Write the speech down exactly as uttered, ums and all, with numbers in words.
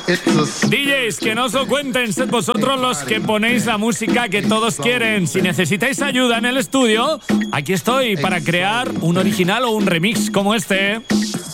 D Js, que no os lo cuenten, sed vosotros los que ponéis la música que todos quieren. Si necesitáis ayuda en el estudio, aquí estoy para crear un original o un remix como este.